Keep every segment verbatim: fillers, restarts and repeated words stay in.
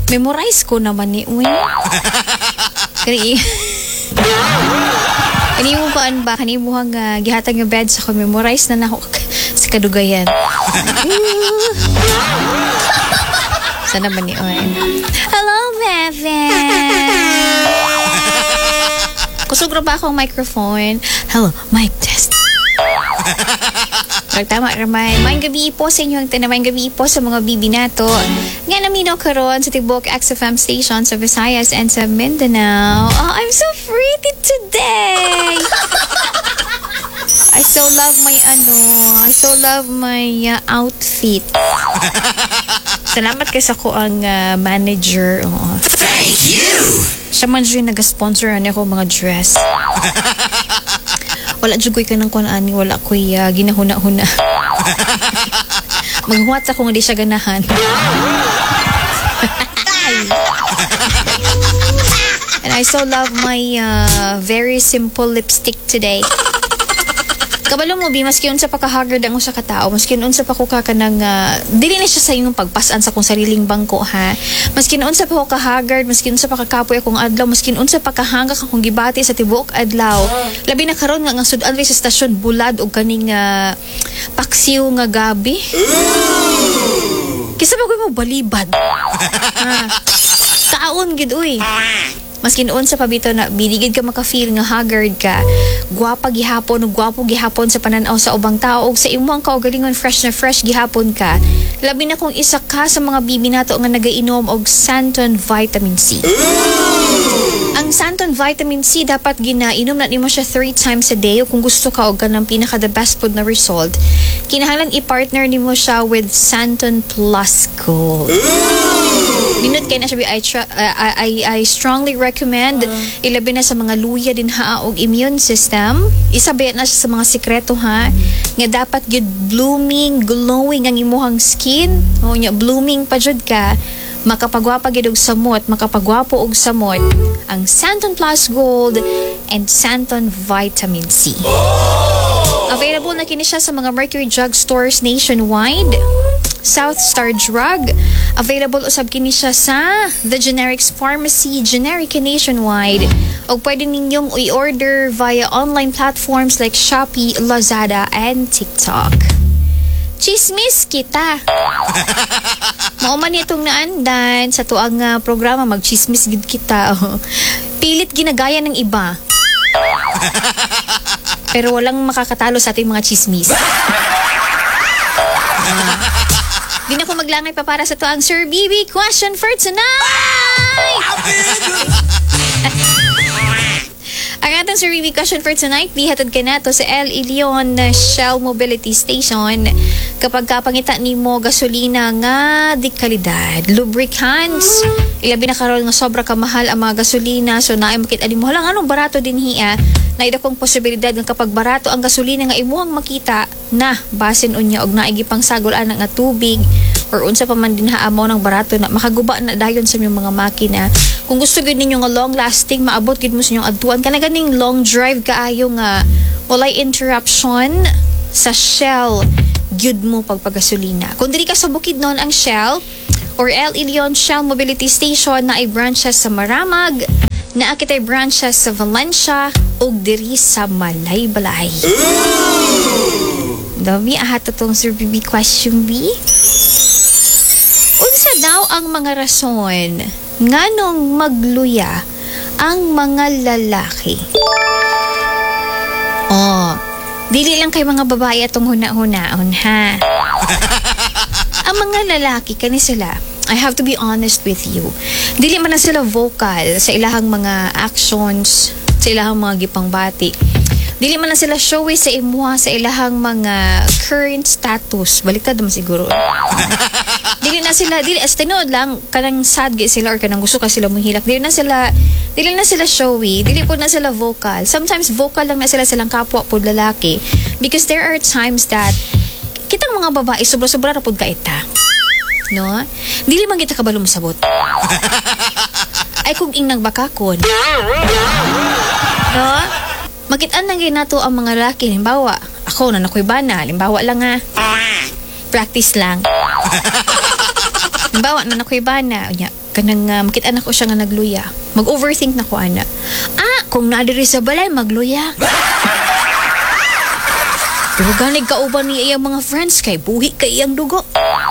Memorize ko naman ni Uy. Kani Kani mo kaan ba? Kani mo hang uh, gihatag yung bed sa ko. Memorize na na ako sa kadugayan. Sana ba ni Uy? Hello, Bebe! Kusog ra ba akong microphone? Hello, mic test. Tama ramay. Maayong gabi po sa inyo ang tanamayong gabi po sa mga bibi nato. Nga naminaw karon sa Tibok X F M station sa Visayas and sa Mindanao. Oh, I'm so pretty today. I so love my ano, I so love my uh, outfit. Salamat kay sa ko ang uh, manager. Oh. Thank you. Siya man dyan nag-sponsor ano ako mga dress. Wala dyan ko'y kanang kunaan, wala ko'y uh, ginahuna-huna. Maghuwat sa kung hindi siya ganahan. And I so love my uh, very simple lipstick today. Kabalo mo, Bi, maski unsa pa kahagard ang usa ka tao, maski unsa pa ko ka kanang uh, dili na siya sa imong pagpasan sa kung sariling bangko, ha. Maski unsa pa ko kahagard, maski unsa pa kakapoy akong adlaw, maski unsa pa kahanga akong gibati sa tibuok adlaw. Labi na karon nga nga sud-an sa stasyon bulad og kaning uh, paksiw nga gabi. Kisa ba ko mo balibad? Ha. Taon gid uy. Maski noon sa pabito na biligid ka maka-feel nga haggard ka, gwapa gihapon ug gwapo gihapon sa pananaw sa ubang tao ug sa imong kaugalingon fresh na fresh gihapon ka. Labi na kung isa ka sa mga bibi nato nga nagainom og Santon Vitamin C. Ang Santon Vitamin C dapat ginainom na nimo siya three times a day o kung gusto ka og kanang pinaka the best food na result, kinahanglan i-partner nimo siya with Santon Plus Gold. Minut kay na siya I, tr- uh, I, I strongly recommend uh, ilabi na sa mga luya din ha og immune system. Isabayat na siya sa mga sikreto ha nga dapat good blooming, glowing ang imuhang skin. O nya blooming pa jud ka, makapagwapa gid og samot, makapagwapo og samot ang Santon Plus Gold and Santon Vitamin C. Available na kini siya sa mga Mercury Drug Stores nationwide. South Star Drug. Available usab kini siya sa The Generics Pharmacy, Generica nationwide. O pwede ninyong i-order via online platforms like Shopee, Lazada, and TikTok. Chismis kita. Mauman itong naandan sa tuang uh, programa, mag-chismis gid kita. Pilit ginagaya ng iba. Pero walang makakatalo sa ating mga chismis. Uh, Di na ko maglangay pa para sa to ang Sir B B question for tonight. Ang atong Sir B B question for tonight, bihatod ka na to sa El Ilion Shell Mobility Station. Kapag kapangita ni mo gasolina nga di kalidad, lubricants, ilabi na karon nga sobra kamahal ang mga gasolina, so naay makita di mo halang anong barato din hiya. Naida kong posibilidad nga kapag barato ang gasolina nga imuhang makita na basin unya og naigi pang sagol ana nga tubig or unsa pa man din haamo ng barato na makaguba na dayon sa inyong mga makina. Kung gusto gid ninyo nga long lasting, maabot gid mo sa inyong adtuan kana ganing long drive kaayo nga walay interruption sa Shell gyud mo pagpagasolina. Kung diri ka sa Bukidnon ang Shell or El Ilion Shell Mobility Station na ay branches sa Maramag, na akitay branches sa Valencia ug diri sa Malaybalay. Dami ahat itong Sir B B question B. Unsa daw ang mga rason nganong magluya ang mga lalaki? Oh, dili lang kay mga babae atong huna-hunaon ha. Ang mga lalaki kani sila, I have to be honest with you, dili man na sila vocal sa ilahang mga actions, sa ilahang mga gipangbati. Dili man na sila showy sa imuha sa ilahang mga current status. Baliktad naman siguro. Dili na sila, dili as tinuod lang kanang sad gid sila or kanang gusto ka sila mohilak. Dili na sila, dili na sila showy, dili po na sila vocal. Sometimes vocal lang na sila silang kapwa pud lalaki because there are times that kitang mga babae sobra-sobra ra pud kaita. No? Dili man kita kabalo mosabot. Ay kung ing nagbakakon. No? Makitaan lang gay nato ang mga lalaki. Halimbawa, ako na nakoy bana. Halimbawa lang ha. Practice lang. Halimbawa na nakoy bana. kanang uh, makita na ko siya nga nagluya. Mag-overthink na ko ana. Ah, kung nadiri sa balay magluya. Pero ganig kauban niya iyang mga friends kay buhi kay iyang dugo.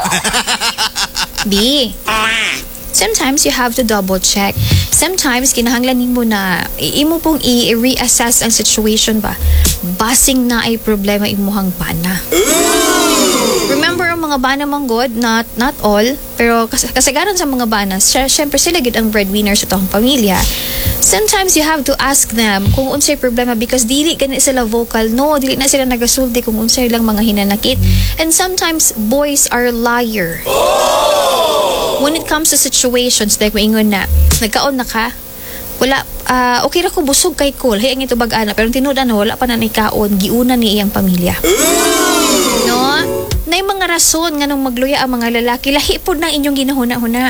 Di. Sometimes you have to double check. Sometimes kinahanglan nimo na imo pong i-reassess ang situation ba. Basing na ay problema imuhang bana. Remember ang mga bana mong god, not not all, pero kas kasagaran sa mga bana, syempre sila gid ang breadwinner sa tong pamilya. Sometimes you have to ask them kung unsay problema because dili gani sila vocal, no, dili na sila nagasulti kung unsay lang mga hinanakit. And sometimes boys are liar. When it comes to situations like moingon na nagkaon na ka, wala, uh, okay ra ko busog kay Cole, hay ang ito bag-ana, pero tinuod na wala pa na nikaon, giuna ni iyang pamilya. No? Nay mga rason nga nung magluya ang mga lalaki, lahi po na inyong ginahuna-huna.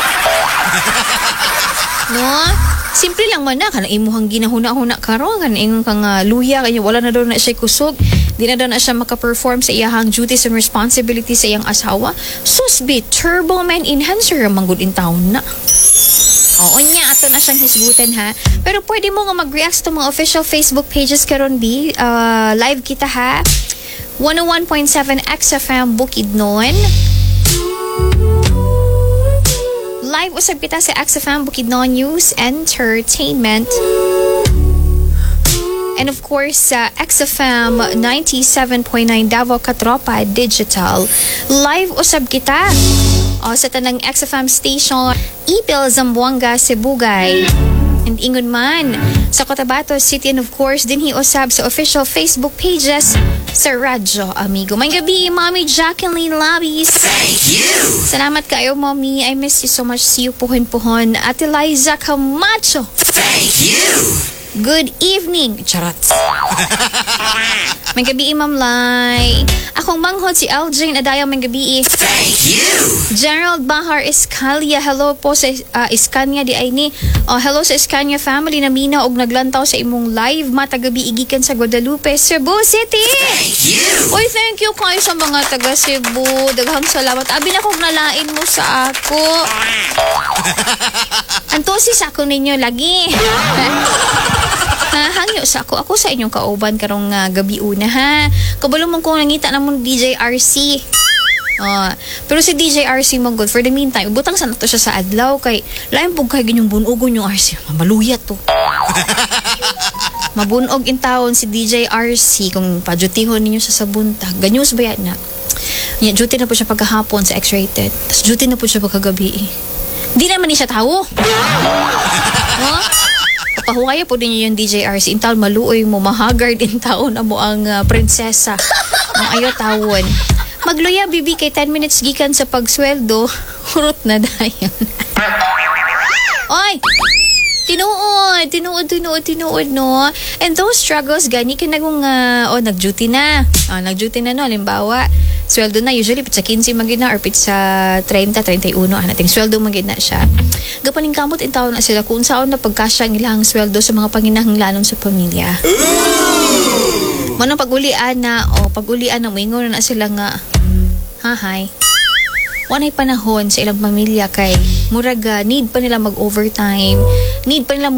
No? Simple lang man na, kanang imuhang ginahuna-huna karon, kanang imong kang uh, luya, kanya wala na daw na siya kusog, di na daw na siya makaperform sa iyahang duties and responsibilities sa iyang asawa. Susbi, turbo man enhancer ang manggod in town na. Oo niya, ato na siyang hisgutan ha. Pero pwede mo nga mag-react sa mga official Facebook pages karon B. Uh, live kita ha. one oh one point seven X F M Bukidnon. Live usab kita sa X F M Bukidnon News Entertainment. And of course, sa uh, X F M ninety-seven point nine Davao Katropa Digital. Live usab kita o sa tanang X F M station Ipil, Zamboanga, Sibugay. And ingon man sa Cotabato City, and of course din hiusab sa official Facebook pages sa Radyo Amigo. May gabi, Mommy Jacqueline Labis. Thank you! Salamat kayo, Mommy. I miss you so much. See you puhon-puhon. Ate Liza Camacho. Thank you! Good evening. Charot. May gabi, Ma'am Lai. Akong manghod si Eldrin Adaya. May gabi. Thank you! Gerald Bahar Escalia. Hello po sa uh, Escania di ay ni. Oh, hello sa Escania family na mina og naglantaw sa imong live matagabi igikan sa Guadalupe, Cebu City. Thank you! Oy, thank you kayo sa mga taga Cebu. Daghang salamat. Abi na kong nalain mo sa ako. Antosis ako ninyo lagi. Nahangyo sa ako. Ako sa inyong kauban karong uh, gabi una ha. Kabalo mong kung nangita na mong D J R C. Uh, pero si D J R C mong good for the meantime. Butang sa nato siya sa adlaw kay lain pug kay ganyong bunugon yung R C. Mamaluyat to. Mabunog in taon si D J R C kung padutihon ninyo sa sabuntag. Ganyos ba yan na? Yan, duty na po siya pagkahapon sa X-rated. Tapos duty na po siya pagkagabi. Di naman ni siya tawo. Huh? Pahuaya po din yung D J R C. Intal maluoy mo, mahagard in taon na mo ang uh, prinsesa. Ang ayo tawon. Magluya, bibi, kay ten minutes gikan sa pagsweldo. Hurot na dayon. Oy! Tinuod, tinuod, tinuod, tinuod, no? And those struggles, gani ka nagong, uh, oh, nag-duty na. Oh, nag-duty na, no? Halimbawa, sweldo na, usually, pizza fifteen magid na, or pizza thirty, thirty-one, ah, nating sweldo magid na siya. Gapaning kamot, in taon na sila, kung saan na pagkasya ang ilang sweldo sa mga panginahanglanon sa pamilya. Manong pag-ulian na, o, oh, pag-ulian na, moingon na sila nga, hahay. Wanay panahon sa ilang pamilya kay muraga need pa nila mag-overtime, need pa nila